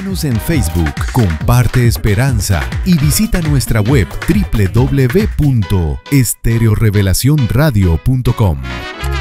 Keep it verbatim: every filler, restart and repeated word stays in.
Búscanos en Facebook, comparte esperanza y visita nuestra web doble u doble u doble u punto estereo revelación radio punto com.